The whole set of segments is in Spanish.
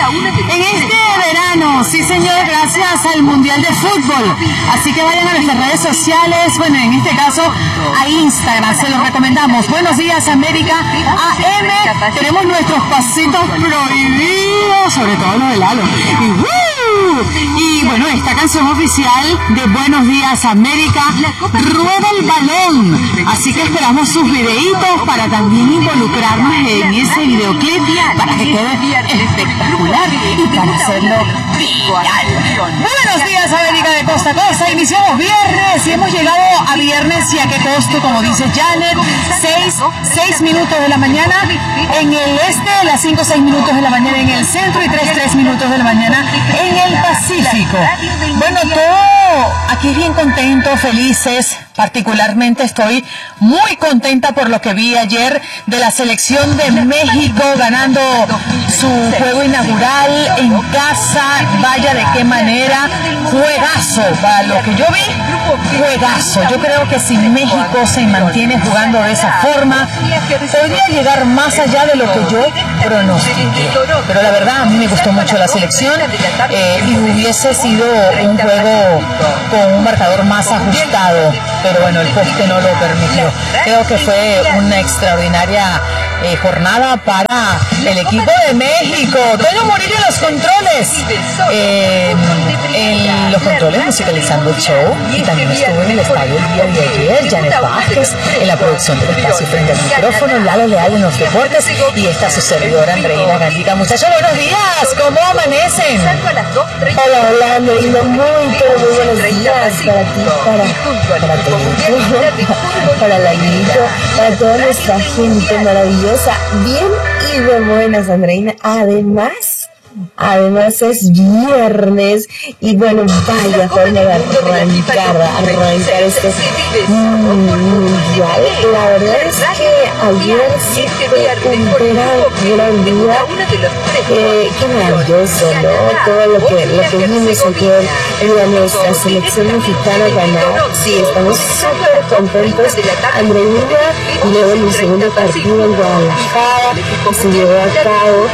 en este verano, sí señor, gracias al Mundial de Fútbol. Así que vayan a nuestras redes sociales, bueno, en este caso a Instagram, se los recomendamos. Buenos días América AM, tenemos nuestros pasitos prohibidos, sobre todo los de Lalo. Y bueno, esta canción oficial de Buenos Días América rueda el balón, así que esperamos sus videitos para también involucrarnos en ese videoclip para que quede espectacular y para hacerlo viral. Buenos días América de costa a costa, iniciamos viernes y hemos llegado a viernes y a qué costo, como dice Janet, 6 minutos de la mañana en el este, las 6 minutos de la mañana en el centro y 3 minutos de la mañana en el Pacífico. Bueno, todo aquí bien contentos, felices. Particularmente estoy muy contenta por lo que vi ayer de la selección de México ganando su juego inaugural en casa. Vaya de qué manera, juegazo, para lo que yo vi, juegazo. Yo creo que si México se mantiene jugando de esa forma, podría llegar más allá de lo que yo pronostiqué. Pero la verdad, a mí me gustó mucho la selección y hubiese sido un juego con un marcador más ajustado. Pero bueno, el poste no lo permitió. Creo que fue una extraordinaria jornada para el equipo de México. Toño Murillo en los controles. En los controles musicalizando el show. Y también estuvo en el estadio el día de ayer. Janet Vázquez en la producción del espacio frente al micrófono. Lalo Leal en los deportes. Y esta su servidora Andreina Gandica. Muchachos, buenos días. ¿Cómo amanecen? Hola, Andreina. Muy buenos días para ti, para Lalito, para toda nuestra gente maravillosa, bien y de buenas, Andreina. Además es viernes y bueno, vaya forma de arrancar este mundial. La verdad es que ayer sí fue un gran día. Qué maravilloso, ¿no? Todo lo que vimos ayer en nuestra selección mexicana ganar. Sí, estamos súper contentos, Andreina. Y luego en el segundo partido en Guadalajara que se llevó a cabo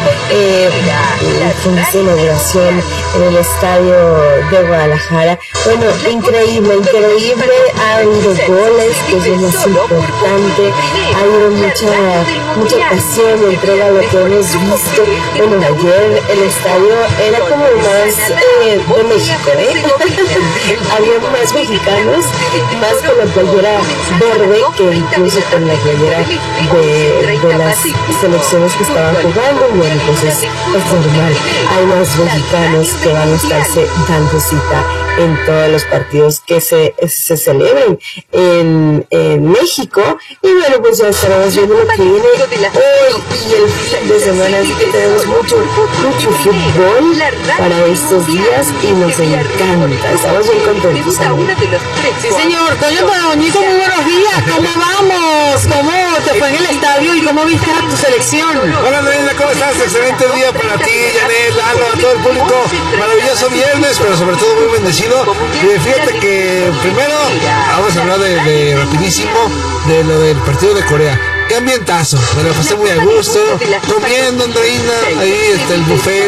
fue una inauguración en el estadio de Guadalajara. Bueno, increíble, ha habido goles, que es lo más importante, ha habido mucha pasión, entrega a lo que hemos visto. Bueno, ayer el estadio era como más de México, había más mexicanos, más con la playera verde que incluso con la playera de las selecciones que estaban jugando. Bueno, pues es normal. Hay más mexicanos que van a estarse dando cita en todos los partidos que se celebren en México. Y bueno, pues ya estaremos viendo lo que viene hoy y el fin de semana, así que tenemos mucho fútbol para estos días y nos encanta, estamos muy contentos. Sí señor, Toñito, muy buenos días, ¿cómo vamos? ¿Cómo te fue en el estadio y cómo viste a tu selección? Hola Andreina, ¿cómo estás? Excelente día para ti, Janet, Lalo, a todo el público. Maravilloso viernes, pero sobre todo muy bendecido. Fíjate que primero vamos a hablar de rapidísimo de lo del partido de Corea. Qué ambientazo, me lo pasé muy a gusto, comiendo, Andreina, ahí está el buffet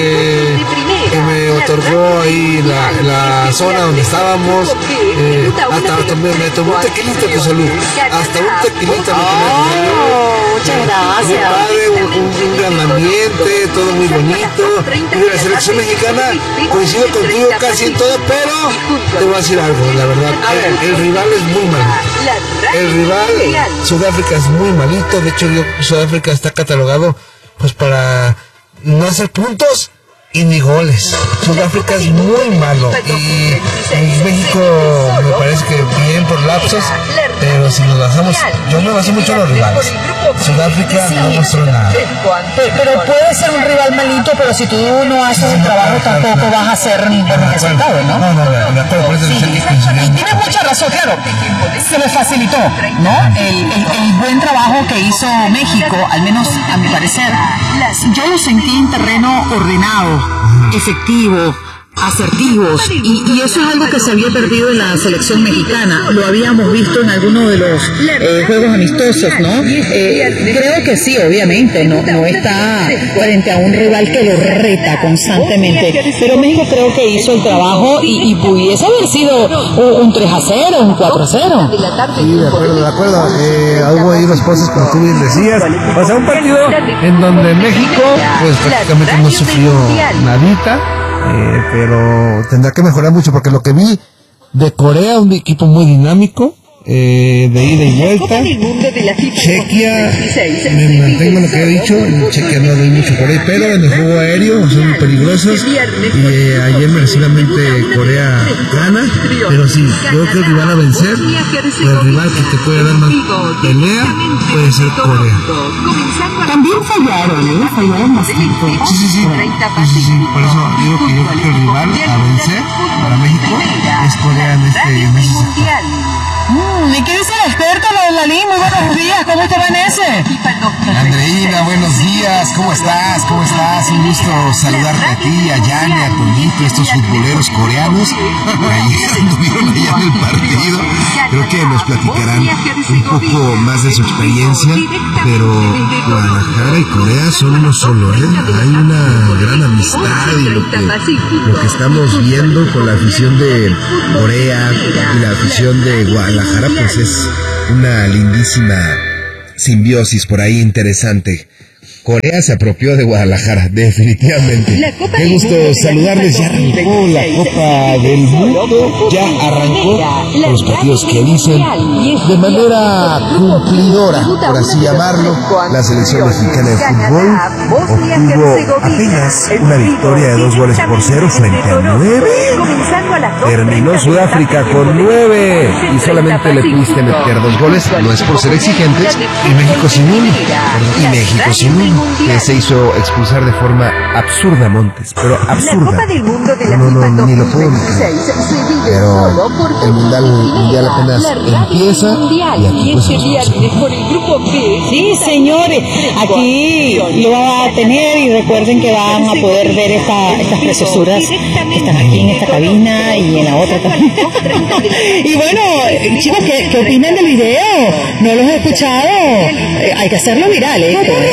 que me otorgó ahí la zona donde estábamos, hasta me tomó un tequilita tu salud, hasta un tequilita me tomé tu salud. Muchas gracias. Muy padre, un gran ambiente, todo muy bonito. Y de la selección mexicana, coincido contigo casi en todo, pero te voy a decir algo, la verdad, el rival es muy malito. El rival, Sudáfrica, es muy malito. De hecho, Sudáfrica está catalogado pues para no hacer puntos y ni goles. Sudáfrica es muy malo y México me parece que bien por lapsos, pero si nos basamos, yo me baso mucho en los rivales. Sudáfrica no mostró nada. Pero puede ser un rival malito, pero si tú no haces el trabajo tampoco vas a ser buen resultado, ¿no? No, de acuerdo, por eso y tienes mucha razón, claro, se le facilitó, ¿no? El buen trabajo que hizo México, al menos a mi parecer, yo lo sentí en terreno ordenado, efectivo, asertivos, y eso es algo que se había perdido en la selección mexicana. Lo habíamos visto en algunos de los juegos amistosos, ¿no? Creo que sí, obviamente, no está frente a un rival que lo reta constantemente, pero México creo que hizo el trabajo y pudiese haber sido un 3-0, un 4-0. Sí, de acuerdo. Hubo ahí los pases, como tú bien decías. O sea, un partido en donde México, pues prácticamente no sufrió nadita. Pero tendrá que mejorar mucho, porque lo que vi de Corea, un equipo muy dinámico, de ida y vuelta. Chequia, me mantengo en lo que he dicho, en Chequia no doy mucho por ahí, pero en el juego aéreo son muy peligrosos, y ayer merecidamente Corea gana, pero sí, creo que el rival a vencer, el rival que te puede dar más pelea, puede ser Corea. También fallaron bastante. Sí, por eso digo que yo creo que el rival a vencer para México es Corea en ese sector. ¿Y qué dice el experto, Lalín? Muy buenos días, ¿cómo te amanece? Andreina, buenos días, ¿cómo estás? Un gusto saludarte a ti, a Yanni, a Toñito, estos futboleros coreanos. Ayer estuvieron allá en el partido, creo que nos platicarán un poco más de su experiencia, pero Guadalajara y Corea son uno solo, ¿eh? Hay una gran amistad, y lo que estamos viendo con la afición de Corea y la afición de Guadalajara, pues es una lindísima simbiosis por ahí interesante. Corea se apropió de Guadalajara, definitivamente. Qué gusto saludarles. Ya arrancó la Copa del Mundo, ya arrancó con los partidos que dicen de manera cumplidora, por así llamarlo. La selección mexicana de fútbol obtuvo apenas una victoria de 2-0 frente a 9. Terminó Sudáfrica con 9 y solamente le pudiste meter 2 goles. No es por ser exigentes. Y México sin uno. Que se hizo expulsar de forma absurda, Montes, pero absurda. No, ni lo puedo creer. Pero el mundial apenas empieza, y aquí pues Sí, señores, aquí lo va a tener, y recuerden que van a poder ver estas preciosuras que están aquí en esta cabina y en la otra cabina. Y bueno, chicos, ¿qué opinan del video? ¿No los he escuchado? Hay que hacerlo viral,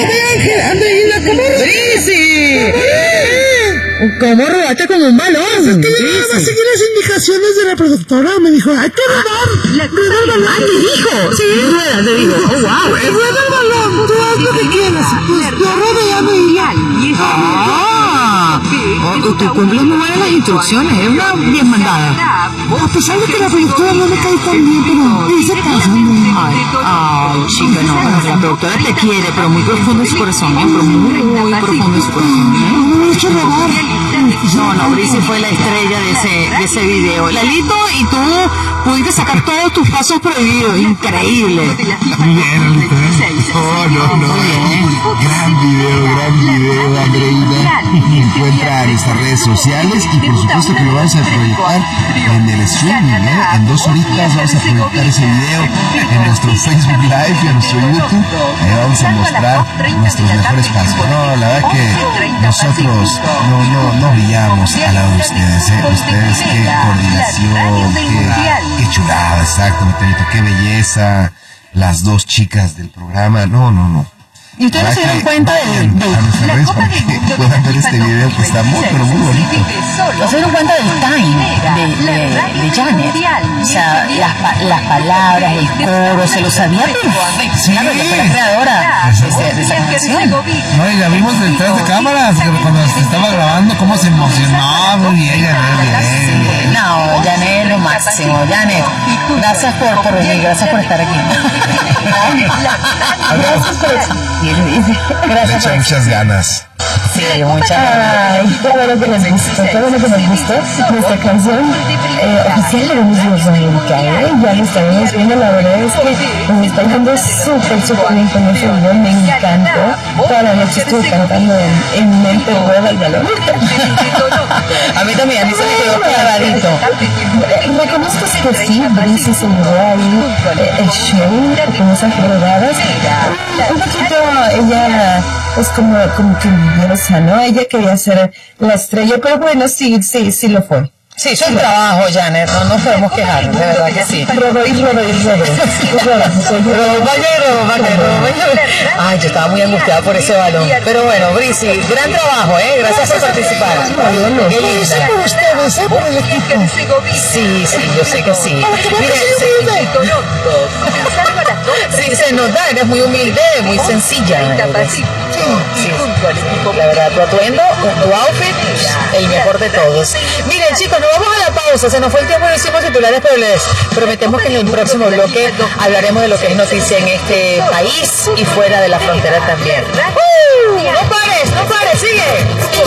Sí. ¿Cómo robaste con un balón? Es que yo nada más seguí las indicaciones de la productora. Me dijo, hay que rodar. Rueda el balón. ¿Te dijo? Sí, rueda, te dijo. Oh, wow. Rueda el balón. Tú haz lo que quieras. Pues yo rodé ya tú cumples muy buenas las instrucciones, es una bien mandada. A pesar de que la productora no me cae tan bien, pero hice caso. Ay, chica, no, la productora te quiere, pero muy profundo en su corazón, pero muy profundo en su corazón. No me he hecho robar. No, Brice fue la estrella de ese video. Lalito, y tú pudiste sacar todos tus pasos prohibidos, increíble. Muy bien, Lalito. No. Gran video, Andreina. Encuentra en nuestras redes sociales, y por supuesto que lo vamos a proyectar en el streaming, ¿eh? En 2 horitas vamos a proyectar ese video en nuestro Facebook Live y en nuestro YouTube. Ahí vamos a mostrar nuestros mejores pasos. No, la verdad que nosotros no brillamos al lado de ustedes, ¿eh? Ustedes, qué coordinación, qué chulada, exacto, mi Tonito, qué belleza. Las 2 chicas del programa, no. ¿Y ustedes se dieron cuenta a nuestras redes para que puedan ver este video, que está muy bonito? ¿No se dieron cuenta del time de Janet? O sea, las palabras, el coro, se lo sabía perfecto. Sí. Claro, que fue la creadora de esa canción. No, y la vimos detrás de cámaras, cuando se estaba grabando, cómo se emocionó. Muy bien, Janet. No, Janet es lo máximo. Janet, gracias por venir, gracias por estar aquí. Gracias por estar. Le echa muchas ganas. Sí, muchas ganas. Ay, todo lo que nos gustó, nuestra canción oficial de los Juegos Americanos, ya lo estaremos viendo. La verdad es que nos está yendo súper bien con ese video, me encantó. Toda la noche estuve cantando en mente rueda el balón. A mí también, a mí se me quedó clavadito. Reconozco que sí, Brice se llevó ahí el show con esas rodadas. Un poquito ella es como que nerviosa, ¿no? Ella quería ser la estrella, pero bueno, sí lo fue. Sí, es un trabajo, Janet, no nos podemos quejar, de verdad que sí. Robo. Ay, yo estaba muy angustiada por ese balón. Pero bueno, Brice, gran trabajo, gracias por participar. Qué linda. Por ustedes, por el equipo. Sí, yo sé que sí. Sí, se nota, eres muy humilde, muy sencilla. Sí, la verdad, tu atuendo, tu outfit, el mejor de todos. Miren, chicos, nos vamos a la pausa. Se nos fue el tiempo, no hicimos titulares, pero les prometemos que en el próximo bloque hablaremos de lo que es noticia en este país y fuera de la frontera también. No pares, sigue.